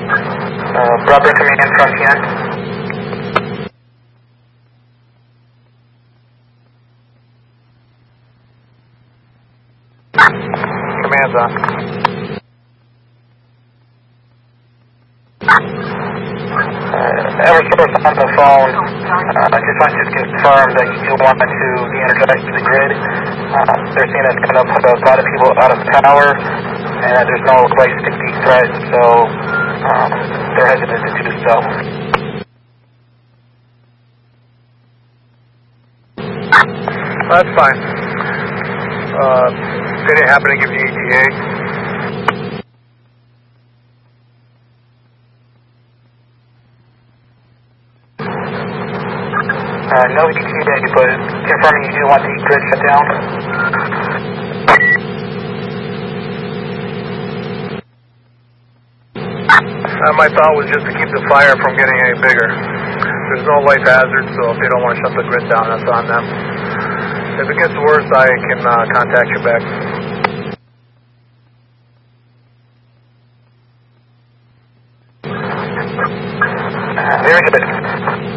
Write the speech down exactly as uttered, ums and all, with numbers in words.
Uh, Brother Command from P N. Command's on. Uh, Eversource on the phone. Uh, I just want you to confirm that you want to de-energize the grid. Uh, they're seeing that's going to put a lot of people out of power, and there's no place to de-thread, so um, they're hesitant to do so. That's fine. Uh, they didn't happen to give you E T A? Uh, no E T A, but confirming you do want the grid shut down. Uh, my thought was just to keep the fire from getting any bigger. There's no life hazard, so if they don't want to shut the grid down, that's on them. If it gets worse, I can uh, contact you back. Very good.